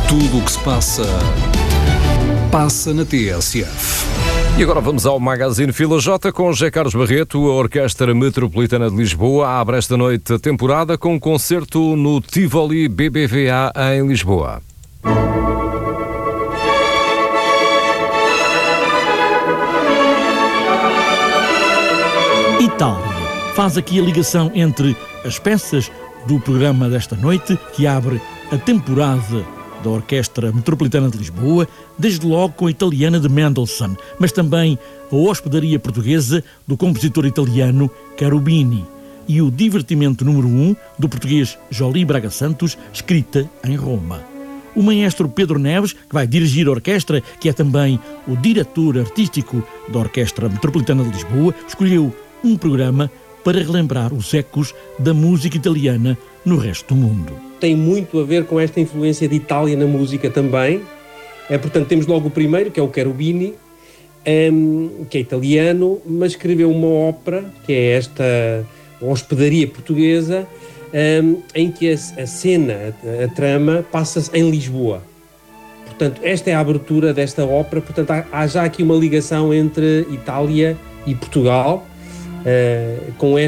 Tudo o que se passa, passa na TSF. E agora vamos ao Magazine Fila J com José Carlos Barreto. A Orquestra Metropolitana de Lisboa abre esta noite a temporada com um concerto no Tivoli BBVA em Lisboa. Itália faz aqui a ligação entre as peças do programa desta noite, que abre a temporada da Orquestra Metropolitana de Lisboa, desde logo com a italiana de Mendelssohn, mas também a hospedaria portuguesa do compositor italiano Cherubini e o divertimento número 1 do português Joly Braga Santos, escrita em Roma. O maestro Pedro Neves, que vai dirigir a orquestra, que é também o diretor artístico da Orquestra Metropolitana de Lisboa, escolheu um programa para relembrar os ecos da música italiana no resto do mundo. Tem muito a ver com esta influência de Itália na música também. Portanto, temos logo o primeiro, que é o Cherubini, que é italiano, mas escreveu uma ópera, que é esta hospedaria portuguesa, em que a cena, a trama, passa-se em Lisboa. Portanto, esta é a abertura desta ópera. Portanto, há já aqui uma ligação entre Itália e Portugal, com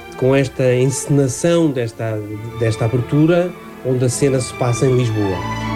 esta encenação desta abertura, onde a cena se passa em Lisboa.